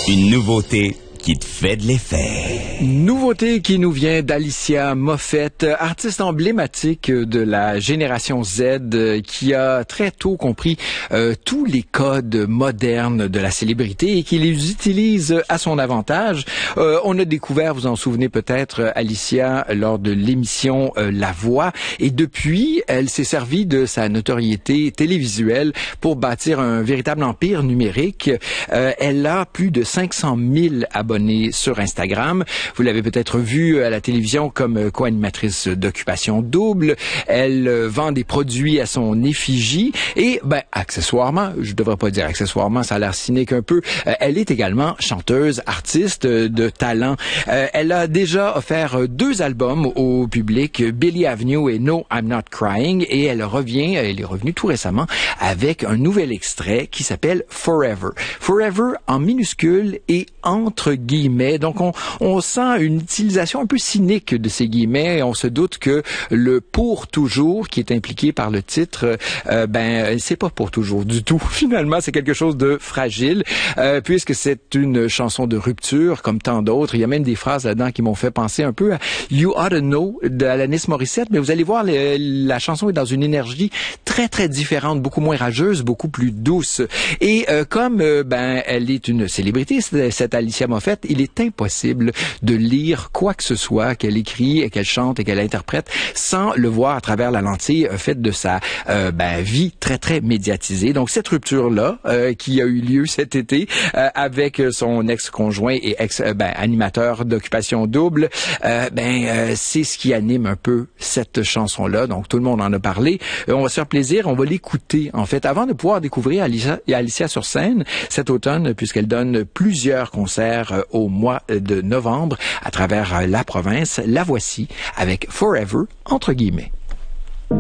Une nouveauté qui te fait de l'effet. Nouveauté qui nous vient d'Alicia Moffett, artiste emblématique de la génération Z, qui a très tôt compris tous les codes modernes de la célébrité et qui les utilise à son avantage. On a découvert, vous en souvenez peut-être, Alicia lors de l'émission La Voix, et depuis, elle s'est servie de sa notoriété télévisuelle pour bâtir un véritable empire numérique. Elle a plus de 500 000 abonnés sur Instagram. Vous l'avez peut-être vu à la télévision comme co-animatrice d'Occupation Double. Elle vend des produits à son effigie et, accessoirement, je devrais pas dire accessoirement, ça a l'air cynique un peu, elle est également chanteuse, artiste de talent. Elle a déjà offert 2 albums au public, Billy Avenue et No, I'm Not Crying, et elle est revenue tout récemment avec un nouvel extrait qui s'appelle Forever. Forever en minuscule et entre guillemets. Donc, on sent une utilisation un peu cynique de ces guillemets. On se doute que le pour toujours qui est impliqué par le titre, c'est pas pour toujours du tout. Finalement, c'est quelque chose de fragile, puisque c'est une chanson de rupture, comme tant d'autres. Il y a même des phrases là-dedans qui m'ont fait penser un peu à You Ought to Know d'Alanis Morissette, mais vous allez voir, la chanson est dans une énergie très, très différente, beaucoup moins rageuse, beaucoup plus douce. Et comme elle est une célébrité, cette Alicia Moffett, il est impossible de lire quoi que ce soit qu'elle écrit et qu'elle chante et qu'elle interprète sans le voir à travers la lentille faite de sa vie très, très médiatisée. Donc, cette rupture-là, qui a eu lieu cet été avec son ex-conjoint et animateur d'Occupation Double, c'est ce qui anime un peu cette chanson-là. Donc, tout le monde en a parlé. On va se faire plaisir, on va l'écouter, en fait, avant de pouvoir découvrir Alicia sur scène cet automne, puisqu'elle donne plusieurs concerts au mois de novembre à travers la province. La voici avec Forever, entre guillemets.